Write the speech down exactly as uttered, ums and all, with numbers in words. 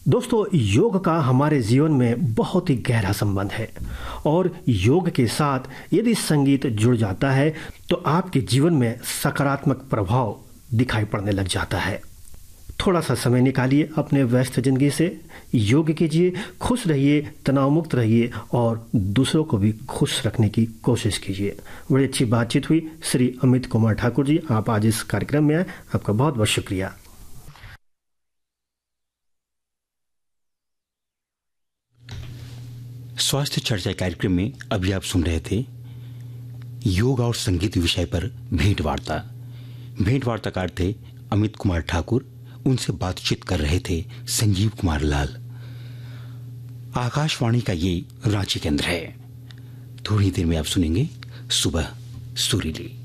दोस्तों, योग का हमारे जीवन में बहुत ही गहरा संबंध है और योग के साथ यदि संगीत जुड़ जाता है तो आपके जीवन में सकारात्मक प्रभाव दिखाई पड़ने लग जाता है। थोड़ा सा समय निकालिए अपने व्यस्त जिंदगी से, योग कीजिए, खुश रहिए, तनाव मुक्त रहिए और दूसरों को भी खुश रखने की कोशिश कीजिए। बड़ी अच्छी बातचीत हुई। श्री अमित कुमार ठाकुर जी, आप आज इस कार्यक्रम में आए, आपका बहुत बहुत शुक्रिया। स्वास्थ्य चर्चा कार्यक्रम में अभी आप सुन रहे थे योग और संगीत विषय पर भेंट वार्ता। भेंट वार्ताकार थे अमित कुमार ठाकुर, उनसे बातचीत कर रहे थे संजीव कुमार लाल। आकाशवाणी का ये रांची केंद्र है। थोड़ी देर में आप सुनेंगे सुबह सुरीली।